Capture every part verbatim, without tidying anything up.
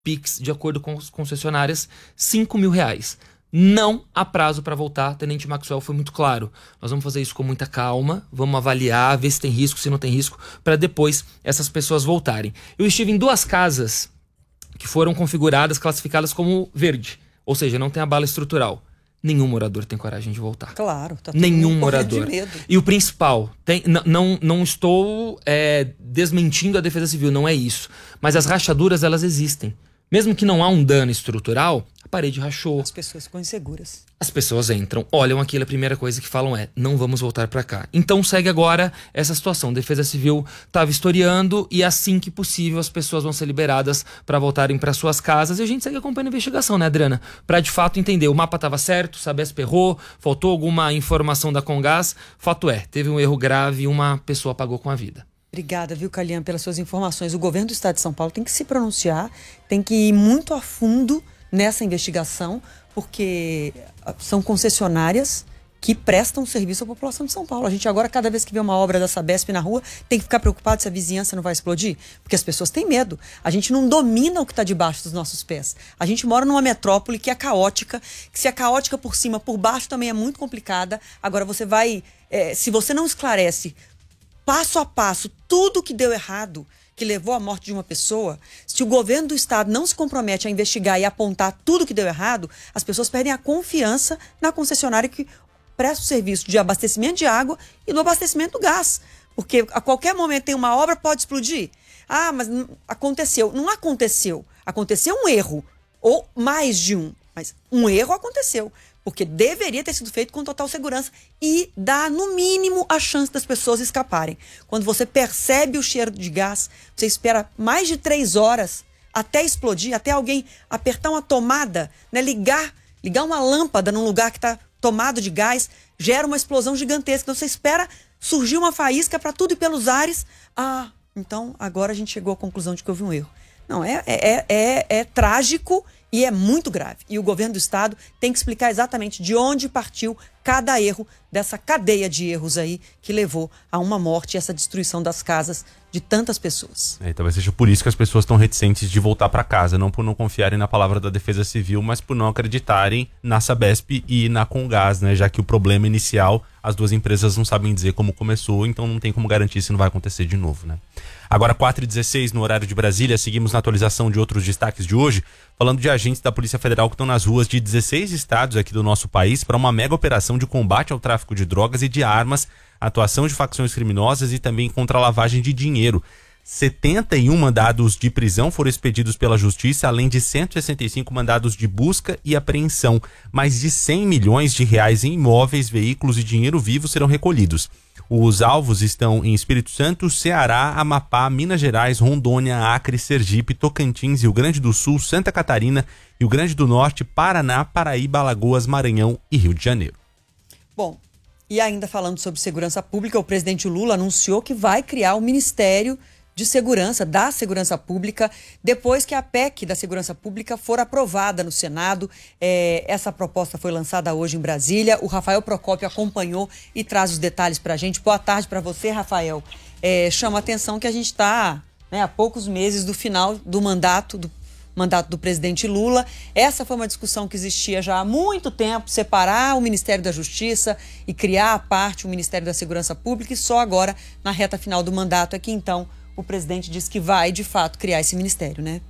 Pix, de acordo com as concessionárias, cinco mil reais. Não há prazo para voltar. Tenente Maxwell foi muito claro. Nós vamos fazer isso com muita calma, vamos avaliar, ver se tem risco, se não tem risco, para depois essas pessoas voltarem. Eu estive em duas casas que foram configuradas, classificadas como verde, ou seja, não tem a bala estrutural. Nenhum morador tem coragem de voltar. Claro. Tá Nenhum morador. De medo. E o principal, tem, não, não estou é, desmentindo a Defesa Civil, não é isso. Mas as rachaduras, elas existem. Mesmo que não há um dano estrutural, a parede rachou. As pessoas ficam inseguras. As pessoas entram, olham aquilo, a primeira coisa que falam é: não vamos voltar para cá. Então segue agora essa situação. Defesa Civil está vistoriando e assim que possível as pessoas vão ser liberadas para voltarem para suas casas. E a gente segue acompanhando a investigação, né, Adriana? Para de fato entender, o mapa estava certo, Sabesp errou, faltou alguma informação da Comgás. Fato é, teve um erro grave e uma pessoa pagou com a vida. Obrigada, viu, Calian, pelas suas informações. O governo do estado de São Paulo tem que se pronunciar, tem que ir muito a fundo nessa investigação, porque são concessionárias que prestam serviço à população de São Paulo. A gente agora, cada vez que vê uma obra da Sabesp na rua, tem que ficar preocupado se a vizinhança não vai explodir, porque as pessoas têm medo. A gente não domina o que está debaixo dos nossos pés. A gente mora numa metrópole que é caótica, que se é caótica por cima, por baixo também é muito complicada. Agora você vai, é, se você não esclarece passo a passo tudo que deu errado, que levou à morte de uma pessoa, se o governo do estado não se compromete a investigar e apontar tudo que deu errado, as pessoas perdem a confiança na concessionária que presta o serviço de abastecimento de água e do abastecimento do gás. Porque a qualquer momento tem uma obra, pode explodir. Ah, mas não, aconteceu. Não aconteceu. Aconteceu um erro. Ou mais de um. Mas um erro aconteceu. Porque deveria ter sido feito com total segurança e dá, no mínimo, a chance das pessoas escaparem. Quando você percebe o cheiro de gás, você espera mais de três horas até explodir, até alguém apertar uma tomada, né, ligar, ligar uma lâmpada num lugar que está tomado de gás, gera uma explosão gigantesca. Então você espera surgir uma faísca para tudo e pelos ares. Ah, então agora a gente chegou à conclusão de que houve um erro. Não, é, é, é, é trágico e é muito grave. E o governo do estado tem que explicar exatamente de onde partiu cada erro dessa cadeia de erros aí que levou a uma morte e essa destruição das casas de tantas pessoas. É, talvez seja por isso que as pessoas estão reticentes de voltar para casa, não por não confiarem na palavra da Defesa Civil, mas por não acreditarem na Sabesp e na Comgás, né? Já que o problema inicial, as duas empresas não sabem dizer como começou, então não tem como garantir se não vai acontecer de novo, né? Agora, quatro e dezesseis no horário de Brasília, seguimos na atualização de outros destaques de hoje, falando de agentes da Polícia Federal que estão nas ruas de dezesseis estados aqui do nosso país para uma mega operação de combate ao tráfico de drogas e de armas, atuação de facções criminosas e também contra a lavagem de dinheiro. setenta e um mandados de prisão foram expedidos pela Justiça, além de cento e sessenta e cinco mandados de busca e apreensão. Mais de cem milhões de reais em imóveis, veículos e dinheiro vivo serão recolhidos. Os alvos estão em Espírito Santo, Ceará, Amapá, Minas Gerais, Rondônia, Acre, Sergipe, Tocantins, Rio Grande do Sul, Santa Catarina, Rio Grande do Norte, Paraná, Paraíba, Alagoas, Maranhão e Rio de Janeiro. Bom, e ainda falando sobre segurança pública, o presidente Lula anunciou que vai criar o Ministério de Segurança, da Segurança Pública, depois que a P E C da Segurança Pública for aprovada no Senado. É, essa proposta foi lançada hoje em Brasília. O Rafael Procópio acompanhou e traz os detalhes para a gente. Boa tarde para você, Rafael. É, chama a atenção que a gente está, né, há poucos meses do final do mandato do mandato do presidente Lula. Essa foi uma discussão que existia já há muito tempo, separar o Ministério da Justiça e criar à parte o Ministério da Segurança Pública, e só agora, na reta final do mandato, é que então o presidente diz que vai, de fato, criar esse ministério, né?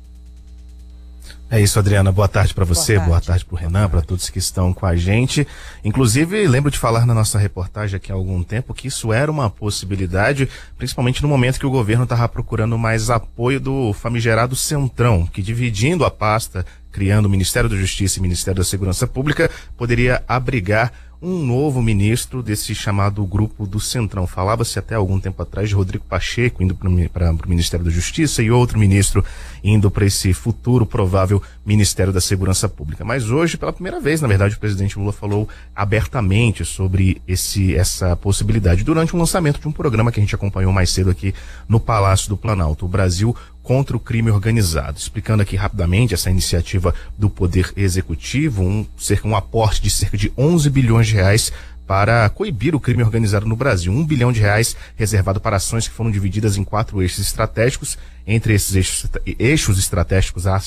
É isso, Adriana. Boa tarde para você, boa tarde, boa tarde para o Renan, para todos que estão com a gente. Inclusive, lembro de falar na nossa reportagem aqui há algum tempo que isso era uma possibilidade, principalmente no momento que o governo estava procurando mais apoio do famigerado Centrão, que, dividindo a pasta, criando o Ministério da Justiça e o Ministério da Segurança Pública, poderia abrigar um novo ministro desse chamado grupo do Centrão. Falava-se até algum tempo atrás de Rodrigo Pacheco indo para o Ministério da Justiça e outro ministro indo para esse futuro provável Ministério da Segurança Pública. Mas hoje, pela primeira vez, na verdade, o presidente Lula falou abertamente sobre esse, essa possibilidade durante um lançamento de um programa que a gente acompanhou mais cedo aqui no Palácio do Planalto, o Brasil contra o crime organizado. Explicando aqui rapidamente essa iniciativa do Poder Executivo, um, cerca, um aporte de cerca de onze bilhões de reais para coibir o crime organizado no Brasil. Um bilhão de reais reservado para ações que foram divididas em quatro eixos estratégicos. Entre esses eixos, eixos estratégicos, há